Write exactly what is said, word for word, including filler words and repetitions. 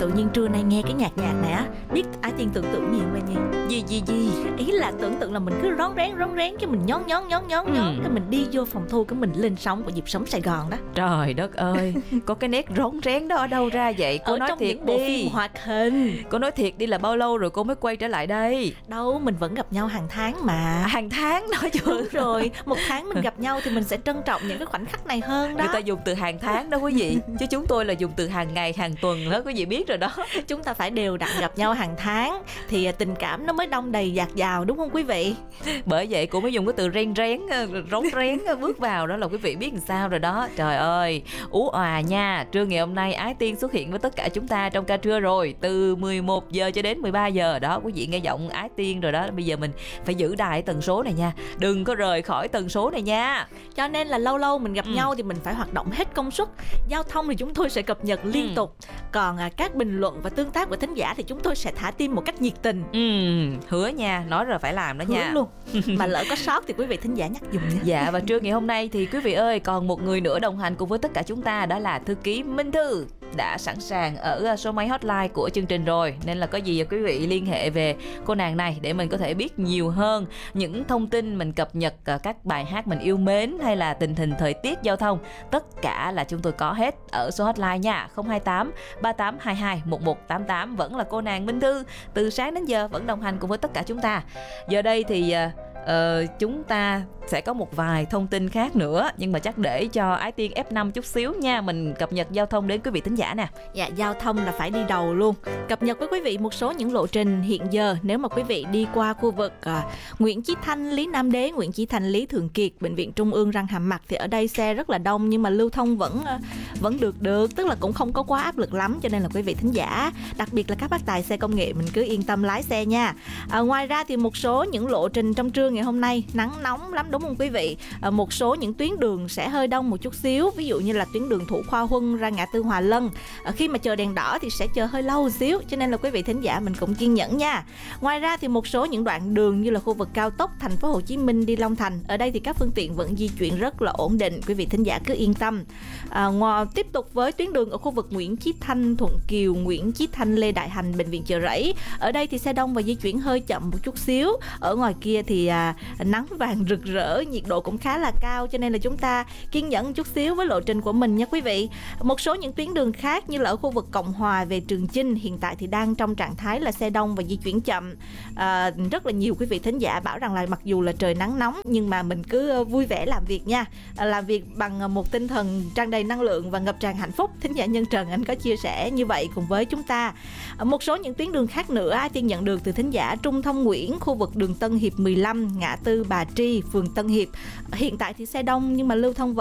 tự nhiên trưa nay nghe cái nhạc nhạc này á, biết Ái Tiên tưởng tượng gì không Lê Nhi? Gì gì gì? Ý là tưởng tượng là mình cứ rón rén rón rén cái mình nhón nhón nhón nhón Ừ. nhón cái mình đi vô phòng thu cái mình lên sóng của Nhịp Sống Sài Gòn đó. Trời đất ơi, có cái nét rón rén đó ở đâu ra vậy? Cô Ở nói trong thiệt những bộ đi. phim hoạt hình. Cô nói thiệt đi, là bao lâu rồi cô mới quay trở lại đây? Đâu, mình vẫn gặp nhau hàng tháng mà. À, hàng tháng đó chứ. Đúng rồi, một tháng mình gặp nhau thì mình sẽ trân trọng những cái khoảnh khắc này hơn đó. Người ta dùng từ hàng tháng đó quý vị, chứ chúng tôi là dùng từ hàng ngày, hàng tuần đó, quý vị biết rồi đó. Chúng ta phải đều đặn gặp nhau hàng tháng thì tình cảm nó mới đong đầy dạt dào, đúng không quý vị? Bởi vậy cô mới dùng cái từ ren rén, rón rén bước vào đó là quý vị biết làm sao rồi đó. Trời ơi, ú òa nha. Trưa ngày hôm nay Ái Tiên xuất hiện với tất cả chúng ta trong ca trưa rồi, từ mười một giờ cho đến mười ba giờ đó. Quý vị nghe giọng Ái Tiên rồi đó. Bây giờ mình phải giữ đài tần số này nha, đừng có rời khỏi tần số này nha. Cho nên là lâu lâu mình gặp Ừ. nhau thì mình phải hoạt động hết công suất. Giao thông thì chúng tôi sẽ cập nhật liên Ừ. tục. Còn à, các bình luận và tương tác của thính giả thì chúng tôi sẽ thả tim một cách nhiệt tình. Ừ, hứa nha, nói rồi phải làm đó Hứa nha. luôn. Mà lỡ có sót thì quý vị thính giả nhắc dùm nha. Dạ, và trưa ngày hôm nay thì quý vị ơi, còn một người nữa đồng hành cùng với tất cả chúng ta, đó là thư ký Minh Thư đã sẵn sàng ở số máy hotline của chương trình rồi. Nên là có gì quý vị liên hệ về cô nàng này để mình có thể biết nhiều hơn những thông tin mình cập nhật, các bài hát mình yêu mến hay là tình hình thời tiết giao thông. Tất cả là chúng tôi có hết ở số hotline nha, không hai tám ba tám hai hai một một tám tám. Vẫn là cô nàng Minh Thư từ sáng đến giờ vẫn đồng hành cùng với tất cả chúng ta. Giờ đây thì Ờ, chúng ta sẽ có một vài thông tin khác nữa, nhưng mà chắc để cho Ái Tiên ép năm chút xíu nha. Mình cập nhật giao thông đến quý vị thính giả nè. Dạ, giao thông là phải đi đầu luôn. Cập nhật với quý vị một số những lộ trình hiện giờ. Nếu mà quý vị đi qua khu vực à, Nguyễn Chí Thanh, Lý Nam Đế, Nguyễn Chí Thanh, Lý Thường Kiệt, Bệnh viện Trung ương Răng Hàm Mặt thì ở đây xe rất là đông, nhưng mà lưu thông vẫn à, vẫn được được, tức là cũng không có quá áp lực lắm. Cho nên là quý vị thính giả, đặc biệt là các bác tài xe công nghệ, mình cứ yên tâm lái xe nha. à, Ngoài ra thì một số những lộ trình trong trưa ngày hôm nay nắng nóng lắm, đúng không quý vị? à, Một số những tuyến đường sẽ hơi đông một chút xíu. Ví dụ như là tuyến đường Thủ Khoa Huân ra ngã tư Hòa Lân, à, khi mà chờ đèn đỏ thì sẽ chờ hơi lâu xíu, cho nên là quý vị thính giả mình cũng kiên nhẫn nha. Ngoài ra thì một số những đoạn đường như là khu vực cao tốc Thành phố Hồ Chí Minh đi Long Thành, ở đây thì các phương tiện vẫn di chuyển rất là ổn định, quý vị thính giả cứ yên tâm. à, ngoài tiếp tục với tuyến đường ở khu vực Nguyễn Chí Thanh, Thuận Kiều, Nguyễn Chí Thanh, Lê Đại Hành, Bệnh viện Chợ Rẫy, ở đây thì xe đông và di chuyển hơi chậm một chút xíu. Ở ngoài kia thì à, nắng vàng rực rỡ, nhiệt độ cũng khá là cao, cho nên là chúng ta kiên nhẫn một chút xíu với lộ trình của mình nha quý vị. Một số những tuyến đường khác như là ở khu vực Cộng Hòa về Trường Chinh hiện tại thì đang trong trạng thái là xe đông và di chuyển chậm. à, Rất là nhiều quý vị thính giả bảo rằng là mặc dù là trời nắng nóng nhưng mà mình cứ vui vẻ làm việc nha, à, làm việc bằng một tinh thần tràn đầy năng lượng và ngập tràn hạnh phúc. Thính giả Nhân Trần anh có chia sẻ như vậy cùng với chúng ta. à, Một số những tuyến đường khác nữa Ái Tiên nhận được từ thính giả Trung Thông Nguyễn, khu vực đường Tân Hiệp mười lăm, ngã tư Bà Tri, phường Tân Hiệp, hiện tại thì xe đông nhưng mà lưu thông